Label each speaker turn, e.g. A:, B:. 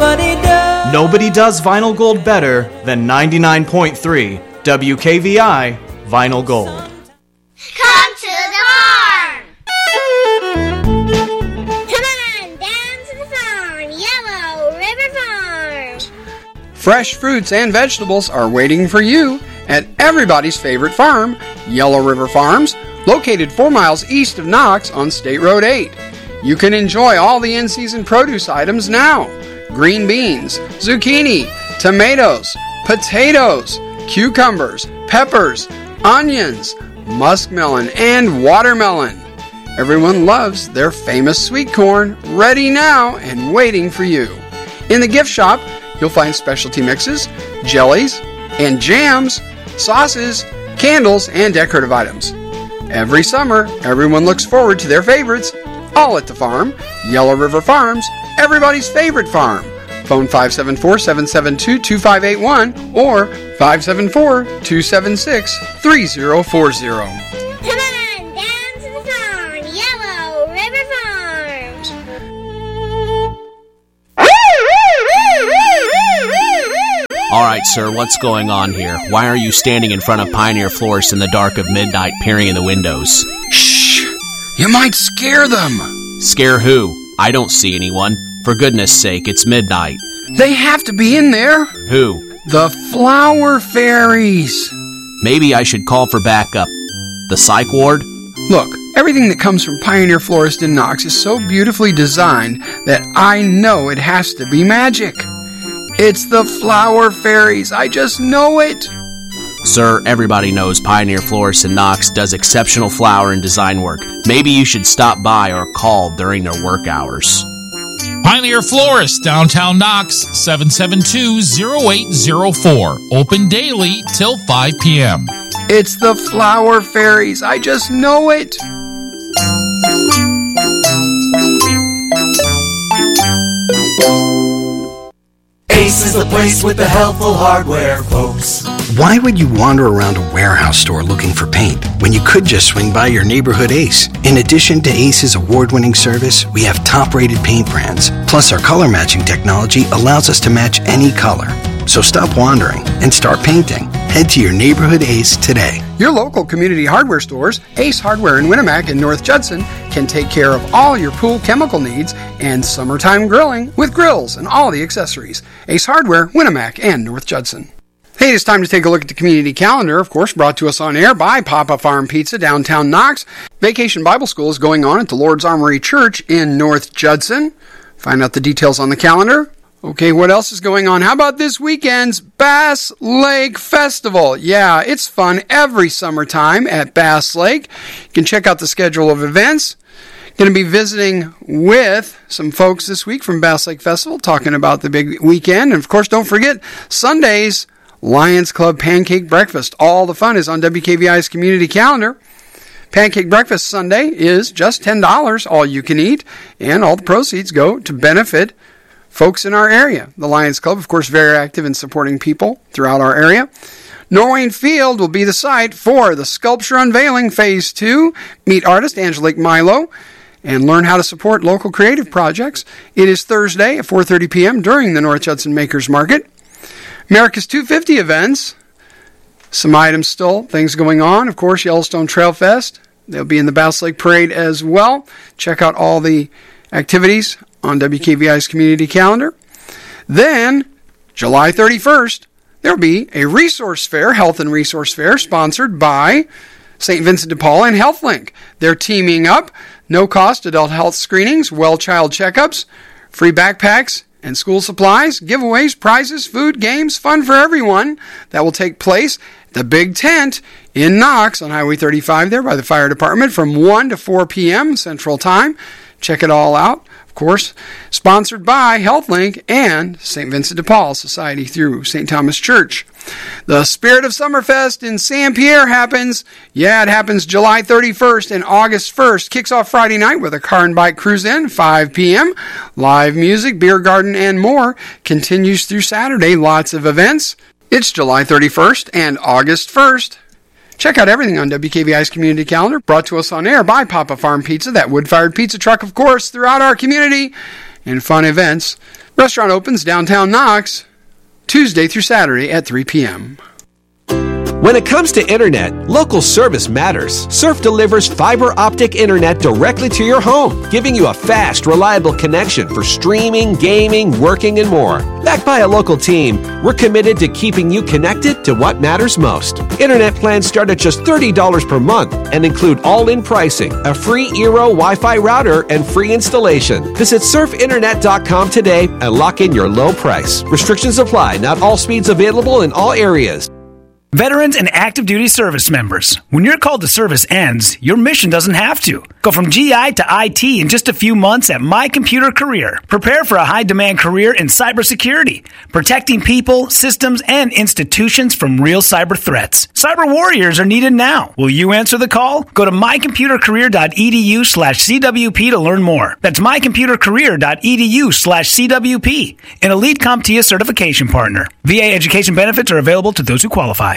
A: Nobody does Vinyl Gold better than 99.3 WKVI Vinyl Gold.
B: Come to the farm! Come on, down to the farm, Yellow River Farm!
C: Fresh fruits and vegetables are waiting for you at everybody's favorite farm, Yellow River Farms, located 4 miles east of Knox on State Road 8. You can enjoy all the in-season produce items now. Green beans, zucchini, tomatoes, potatoes, cucumbers, peppers, onions, muskmelon, and watermelon. Everyone loves their famous sweet corn, ready now and waiting for you. In the gift shop, you'll find specialty mixes, jellies, and jams, sauces, candles, and decorative items. Every summer, everyone looks forward to their favorites, all at the farm, Yellow River Farms, everybody's favorite farm. Phone 574-772-2581 or 574-276-3040.
B: Come on, down to the farm, Yellow River Farms!
D: All right, sir, what's going on here? Why are you standing in front of Pioneer Florist in the dark of midnight, peering in the windows?
C: Shh! You might scare them!
D: Scare who? I don't see anyone. For goodness sake, it's midnight.
C: They have to be in there!
D: Who?
C: The flower fairies!
D: Maybe I should call for backup. The psych ward?
C: Look, everything that comes from Pioneer Florist in Knox is so beautifully designed that I know it has to be magic. It's the flower fairies. I just know it.
D: Sir, everybody knows Pioneer Florist in Knox does exceptional flower and design work. Maybe you should stop by or call during their work hours.
E: Pioneer Florist, downtown Knox, 772-0804. Open daily till 5 p.m.
C: It's the flower fairies. I just know it.
F: Ace is the place with the helpful hardware, folks.
G: Why would you wander around a warehouse store looking for paint when you could just swing by your neighborhood Ace? In addition to Ace's award-winning service, we have top-rated paint brands. Plus, our color matching technology allows us to match any color. So stop wandering and start painting. Head to your neighborhood Ace today.
C: Your local community hardware stores, Ace Hardware in Winnemac and North Judson, can take care of all your pool chemical needs and summertime grilling with grills and all the accessories. Ace Hardware, Winnemac and North Judson. Hey, it's time to take a look at the community calendar, of course, brought to us on air by Papa Farm Pizza, downtown Knox. Vacation Bible School is going on at the Lord's Armory Church in North Judson. Find out the details on the calendar. Okay, what else is going on? How about this weekend's Bass Lake Festival? Yeah, it's fun every summertime at Bass Lake. You can check out the schedule of events. Going to be visiting with some folks this week from Bass Lake Festival, talking about the big weekend. And, of course, don't forget, Sunday's Lions Club Pancake Breakfast. All the fun is on WKVI's community calendar. Pancake Breakfast Sunday is just $10, all you can eat, and all the proceeds go to benefit folks in our area. The Lions Club, of course, very active in supporting people throughout our area. Norwayne Field will be the site for the Sculpture Unveiling Phase 2. Meet artist Angelique Milo and learn how to support local creative projects. It is Thursday at 4:30 p.m. during the North Judson Makers Market. America's 250 events. Some items still, things going on. Of course, Yellowstone Trail Fest. They'll be in the Bass Lake Parade as well. Check out all the activities on WKVI's community calendar. Then, July 31st, there'll be a resource fair, health and resource fair, sponsored by St. Vincent de Paul and HealthLink. They're teaming up. No-cost adult health screenings, well-child checkups, free backpacks and school supplies, giveaways, prizes, food, games, fun for everyone. That will take place at the Big Tent in Knox on Highway 35 there by the fire department from 1 to 4 p.m. Central Time. Check it all out. Of course, sponsored by HealthLink and St. Vincent de Paul Society through St. Thomas Church. The Spirit of Summerfest in St. Pierre happens. Yeah, it happens July 31st and August 1st. Kicks off Friday night with a car and bike cruise in, 5 p.m. Live music, beer garden, and more. Continues through Saturday. Lots of events. It's July 31st and August 1st. Check out everything on WKVI's community calendar, brought to us on air by Papa Farm Pizza, that wood-fired pizza truck, of course, throughout our community, and fun events Restaurant opens downtown Knox Tuesday through Saturday at 3 p.m.
H: When it comes to internet, local service matters. Surf delivers fiber optic internet directly to your home, giving you a fast, reliable connection for streaming, gaming, working, and more. Backed by a local team, we're committed to keeping you connected to what matters most. Internet plans start at just $30 per month and include all-in pricing, a free Eero Wi-Fi router, and free installation. Visit surfinternet.com today and lock in your low price. Restrictions apply. Not all speeds available in all areas.
I: Veterans and active duty service members, when your call to service ends, your mission doesn't have to. Go from GI to IT in just a few months at My Computer Career. Prepare for a high-demand career in cybersecurity, protecting people, systems, and institutions from real cyber threats. Cyber warriors are needed now. Will you answer the call? Go to mycomputercareer.edu/CWP to learn more. That's mycomputercareer.edu/CWP, an elite CompTIA certification partner. VA education benefits are available to those who qualify.